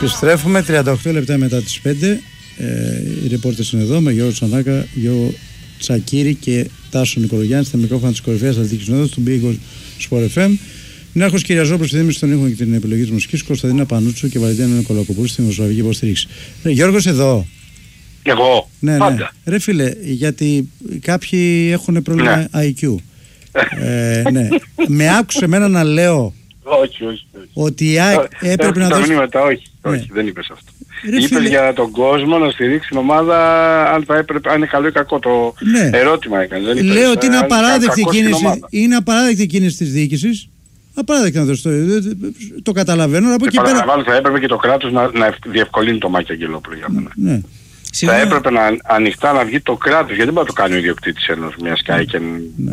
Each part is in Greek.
Επιστρέφουμε 38 λεπτά μετά τις 5. Οι ρεπόρτες είναι εδώ με Γιώργο Τσανάκα, Γιώργο Τσακίρη και Τάσο Νικολογιάννη στα μικρόφωνα της κορυφαίας αθλητικής συνόδου του Big Sport FM. Νέαρχος Κυριαζόπουλος στη δίμηση των ήχων και την επιλογή της μουσικής, Κωνσταντίνα Πανούτσου και Βαλεντίνα Νικολακοπούλου στη δημοσιογραφική υποστήριξη. Γιώργος εδώ. Εγώ. Ναι, πάντα. Ρε φίλε, γιατί κάποιοι έχουν πρόβλημα IQ. Ναι. Με άκουσε εμένα να λέω. Όχι. Ότι η ΑΕΚ έπρεπε να δώσει. Όχι, δεν είπες αυτό. Είπες για τον κόσμο να στηρίξει την ομάδα αν είναι καλό ή κακό. Το ερώτημα έκανε. Λέω ότι είναι απαράδεκτη κίνηση της διοίκησης. Απαράδεκτη να δώσει το καταλαβαίνω. Από εκεί πέρα. Θα έπρεπε και το κράτος να διευκολύνει το Μάκη Αγγελόπουλο για μένα. Ναι. Θα έπρεπε ανοιχτά να βγει το κράτος, γιατί δεν μπορεί να το κάνει ο ιδιοκτήτης μιας ΚΑΕ και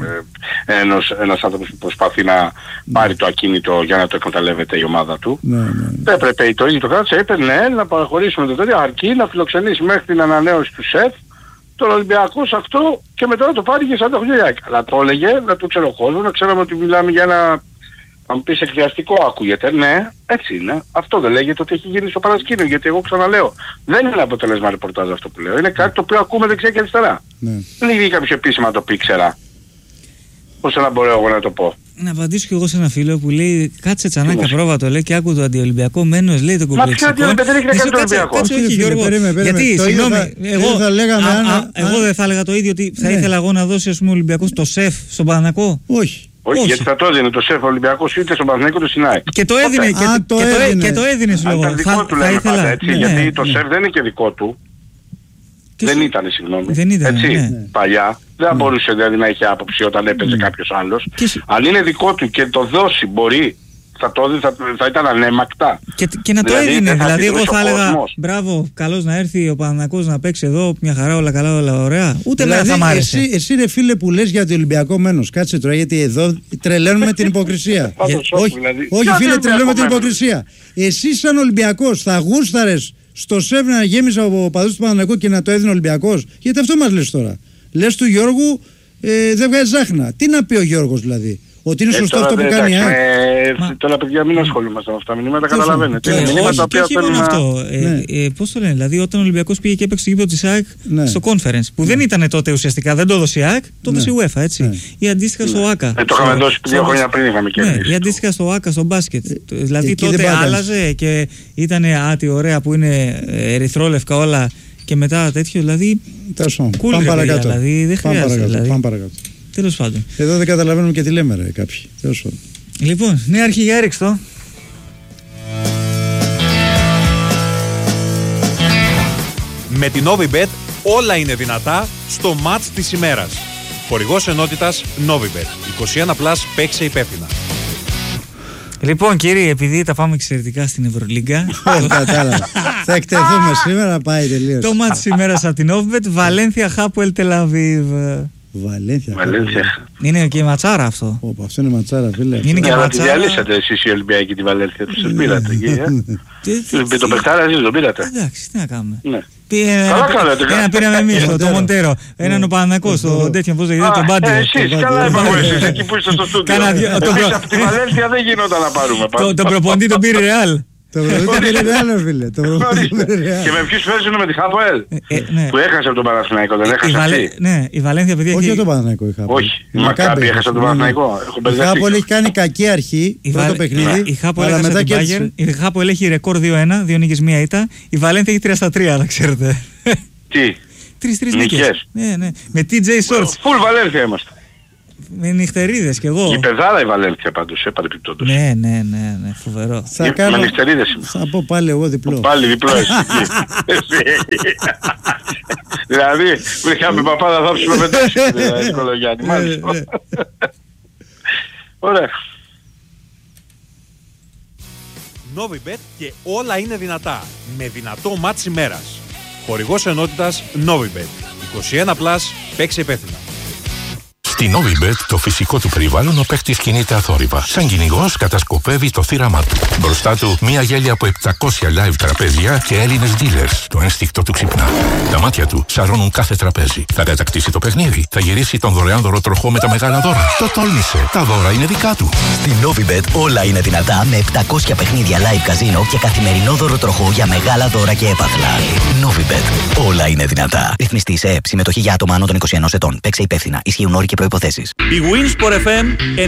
ένας άνθρωπος που προσπαθεί να πάρει το ακίνητο για να το εκμεταλλεύεται η ομάδα του. Δεν έπρεπε το ίδιο το κράτος, έπρεπε να παραχωρήσουμε το τέτοιο αρκεί να φιλοξενήσει μέχρι την ανανέωση του ΣΕΦ τον Ολυμπιακό σε αυτό και μετά να το πάρει και σαν το χιλιάκι. Αλλά το έλεγε, να το ξέρω ο κόσμος, να ξέραμε ότι μιλάμε για ένα... Αν μου πεις εκβιαστικό ακούγεται, ναι, έτσι είναι. Αυτό δεν λέγεται ότι έχει γίνει στο παρασκήνιο, γιατί εγώ ξαναλέω, δεν είναι αποτέλεσμα ρεπορτάζ αυτό που λέω. Είναι κάτι το οποίο ακούμε δεξιά και αριστερά. Δεν έχει κάποιο επίσημα να το πει ξερά. Πώς να μπορώ εγώ να το πω. Να απαντήσω κι εγώ σε ένα φίλο που λέει κάτσε Τσανάκα πρόβατο, λέει, και άκου το αντιολυμπιακό μένος, λέει το κομπλεξικό. Μα ποιο δεν έχει να κάνει το Ολυμπιακό. Κάτσε όχι Γιώργο, γιατί συγγνώμη, εγώ δεν θα έλεγα το ίδιο, ότι θα ήθελα εγώ να δώσει, ας πούμε, ο Ολυμπιακός το ΣΕΦ στον Παναθηναϊκό. Όχι, γιατί θα το έδινε το ΣΕΦ Ολυμπιακός είτε στον Παναθηναϊκό είτε στην ΑΕΚ. Και το έδινε, και το έδινε σου λέγω. Θα ήθελα, έτσι, γιατί το ΣΕΦ δεν είναι και δικό του. Δεν ήταν, συγγνώμη. Δεν ήταν, έτσι, παλιά. Δεν μπορούσε δηλαδή να έχει άποψη όταν έπαιζε κάποιος άλλος. Αν είναι δικό του και το δώσει μπορεί, θα ήταν ανέμακτα. Και να το έδινε. Δηλαδή, εγώ θα έλεγα μπράβο, καλώς να έρθει ο Παναθηναϊκός να παίξει εδώ, μια χαρά, όλα καλά, όλα ωραία. Ούτε δηλαδή, θα μ' άρεσε. Εσύ ρε φίλε που λες για το Ολυμπιακό μένος, κάτσε τώρα, γιατί εδώ τρελαίνουμε την υποκρισία. Όχι φίλε, τρελαίνουμε την υποκρισία. Εσύ σαν Ολυμπιακός θα γούσταρες στο ΣΕΒ να γέμισε από παδούς του Παναθηναϊκού και να το έδινε ο Ολυμπιακός? Γιατί αυτό μας λες τώρα. Λες του Γιώργου δεν βγάζει ζάχνα. Τι να πει ο Γιώργος δηλαδή? Ότι είναι σωστό αυτό που κάνει η ΑΕΚ. Τώρα παιδιά μην ασχολούμαστε με αυτά τα μηνύματα, καταλαβαίνετε. Όχι μόνο αυτό. Πώς το λένε, δηλαδή όταν ο Ολυμπιακός πήγε και έπαιξε το γήπεδο της ΑΕΚ στο conference, που δεν ήταν τότε ουσιαστικά, δεν το έδωσε η ΑΕΚ, το έδωσε η UEFA, έτσι. Ή αντίστοιχα στο ΆΚΑ. Το είχαμε δώσει 2 χρόνια πριν, είχαμε κερδίσει. Ή αντίστοιχα στο ΆΚΑ, στο μπάσκετ. Δηλαδή τότε άλλαζε και ήταν τι ωραία που είναι ερυθρόλευκα όλα και μετά τέτοιο, δηλαδή. Πάμε παρακάτω. Δηλαδή δεν χρειάζεται. Πάμε παρακάτω. Τέλος πάντων. Εδώ δεν καταλαβαίνουμε και τι λέμε ρε κάποιοι. Τέλος πάντων. Λοιπόν, νέα αρχή για έριξτο. Με την Novibet όλα είναι δυνατά στο μάτς της ημέρας. Χορηγός ενότητας Novibet. 21+, παίξε υπεύθυνα. Λοιπόν κύριοι, επειδή τα πάμε εξαιρετικά στην Ευρωλίγκα, κατάλαβα. Θα εκτεθούμε σήμερα, πάει τελείως. Το μάτς της ημέρας από την Novibet, Βαλένθια Χάπουελ Τελαβίβ. Βαλένθια. Είναι και ματσάρα αυτό. Αυτό είναι ματσάρα, φίλε. Είναι και ματσάρα. Τη διαλύσατε εσείς οι Ολυμπιακοί τη Βαλένθια, τους πήρατε εκεί. Το παιχτάρα εσείς τον πήρατε. Εντάξει, τι να κάνουμε. Ένα πήραμε εμείς, το Μοντέρο. Έναν ο Παναθηναϊκός, το τέτοιο, πώς λέγεται, τον Πάντιο. Εσείς, καλά είπαμε εσείς, εκεί που είστε στο στούντιο. Εμείς από τη Βαλένθια δεν γινόταν να πάρουμε. Τον προπονητή τον πήρε Ρεάλ. Το πήρε Ρεάλ, φίλε. Και με ποιους παίζουν, με τη Χάπουελ που έχασε από τον Παναθηναϊκό, δεν έχασε αυτή? Ναι, η Βαλένθια παιδιά. Όχι από τον Παναθηναϊκό η Χάπουελ. Όχι, η Μακάμπι έχασε από τον Παναθηναϊκό. Η Χάπουελ έχει κάνει κακή αρχή, πρώτο παιχνίδι. Η Χάπουελ έχασε από την Bayern. Η Χάπουελ έχει ρεκόρ 2-1, 2 νίκες, 1 ήττα. Η Βαλένθια έχει 3-3, να ξέρετε. Τι? 3-3 νίκες. Ναι. Με TJ Shorts. Φουλ Βαλένθια είμαστε. Με νυχτερίδες κι εγώ. Η παιδάρα η Βαλένθια πάντως, παρεπιπτόντως. Ναι, φοβερό. Με νυχτερίδες είμαι. Θα πω πάλι εγώ διπλό. Πάλι διπλό εσύ. Δηλαδή, βρήκαμε παπάδα θα ψουμε πετάξει, Νικολογιάννη, μάλιστα. Ωραία. Novibet και όλα είναι δυνατά. Με δυνατό μάτς ημέρας. Χορηγός ενότητας Novibet. 21+, παίξε υπεύθυνα. Στη Novibet, το φυσικό του περιβάλλον, ο παίκτης κινείται αθόρυβα. Σαν κυνηγός κατασκοπεύει το θύραμά του. Μπροστά του, μία γέλια από 700 live τραπέζια και Έλληνες dealers. Το ένστικτο του ξυπνά. Τα μάτια του σαρώνουν κάθε τραπέζι. Θα κατακτήσει το παιχνίδι. Θα γυρίσει τον δωρεάν δωροτροχό με τα μεγάλα δώρα. Το τόλμησε. Τα δώρα είναι δικά του. Στη Novibet όλα είναι δυνατά με 700 παιχνίδια live καζίνο και καθημερινό δωροτροχό για μεγάλα δώρα και έπαθλα. Novibet. Όλα είναι δυνατά. Ρυθμιστή σε ΕΕΠ. Συμμετοχή για άτομα άνω των 21 ετών. Παίξε υπεύθυνα. Ισχύουν όροι και προϋποθέσεις. Η Winsport FM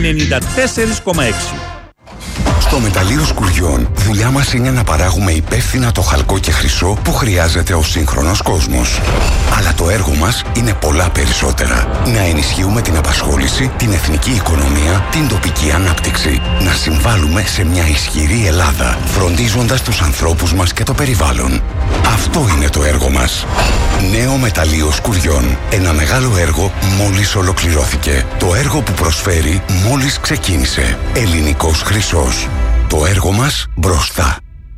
94,6. Στο μεταλλείο Σκουριών, δουλειά μας είναι να παράγουμε υπεύθυνα το χαλκό και χρυσό που χρειάζεται ο σύγχρονος κόσμος. Αλλά το έργο μας είναι πολλά περισσότερα. Να ενισχύουμε την απασχόληση, την εθνική οικονομία, την τοπική ανάπτυξη. Να συμβάλλουμε σε μια ισχυρή Ελλάδα, φροντίζοντας τους ανθρώπους μας και το περιβάλλον. Αυτό είναι το έργο μας. Νέο μεταλλείο Σκουριών. Ένα μεγάλο έργο μόλις ολοκληρώθηκε. Το έργο που προσφέρει μόλις ξεκίνησε. Ελληνικός χρυσός. Το έργο μας μπροστά.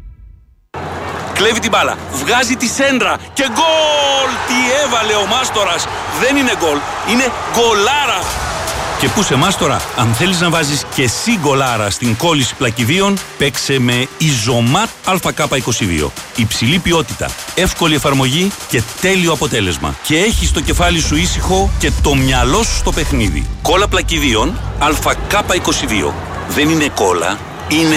Κλέβει την μπάλα, βγάζει τη σέντρα και γκολ! Τι έβαλε ο Μάστορας! Δεν είναι γκολ, είναι γκολάρα! Και πού σε Μάστορα, αν θέλεις να βάζεις και εσύ γκολάρα στην κόλληση πλακιδίων, παίξε με Ιζωμάτ ΑΚ22. Υψηλή ποιότητα, εύκολη εφαρμογή και τέλειο αποτέλεσμα. Και έχεις το κεφάλι σου ήσυχο και το μυαλό σου στο παιχνίδι. Κόλλα πλακιδίων ΑΚ22. Δεν είναι κόλλα, είναι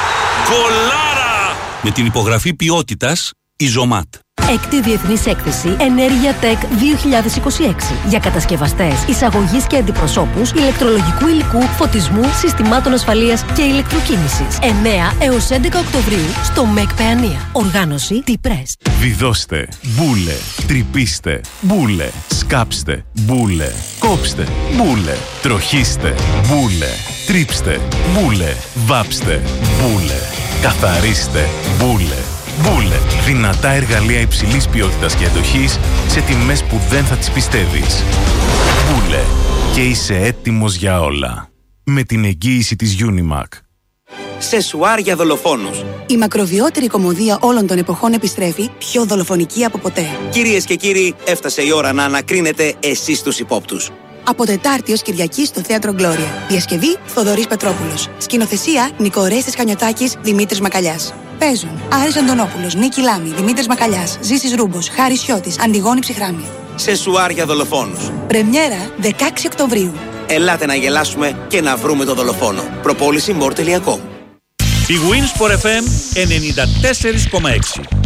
γκολάρα! Με την υπογραφή ποιότητας Ιζωμάτ. Έκτη Διεθνής Έκθεση Ενέργεια Tech 2026 για κατασκευαστές, εισαγωγής και αντιπροσώπους ηλεκτρολογικού υλικού, φωτισμού, συστημάτων ασφαλείας και ηλεκτροκίνησης. 9 έως 11 Οκτωβρίου στο ΜΕΚ Παιανία. Οργάνωση T-Press. Βιδώστε, μπούλε, τρυπήστε, μπούλε, σκάψτε, μπούλε, κόψτε, μπούλε, τροχίστε, μπούλε, τρίψτε, μπούλε, βάψτε, μπούλε, καθαρίστε, μπούλε. Μπούλε. Δυνατά εργαλεία υψηλής ποιότητας και αντοχής σε τιμές που δεν θα τις πιστεύεις. Μπούλε. Και είσαι έτοιμος για όλα. Με την εγγύηση της Unimac. Σεσουάρ για δολοφόνους. Η μακροβιότερη κομμωδία όλων των εποχών επιστρέφει πιο δολοφονική από ποτέ. Κυρίες και κύριοι, έφτασε η ώρα να ανακρίνετε εσείς τους υπόπτους. Από Τετάρτη ως Κυριακή στο Θέατρο Γκλώρια. Διασκευή Θοδωρής Πετρόπουλος. Σκηνοθεσία Νικορέστης Χανιωτάκης, Δημήτρης Μακαλιάς. Παίζουν Άρης Αντωνόπουλος, Νίκη Λάμη, Δημήτρης Μακαλιάς, Ζήσης Ρούμπος, Χάρης Σιώτης, Αντιγόνη Ψυχράμη. Σεσουάρ για δολοφόνους. Πρεμιέρα 16 Οκτωβρίου. Ελάτε να γελάσουμε και να βρούμε τον δολοφόνο. Προπόληση more.com. Η Winsport FM 94,6.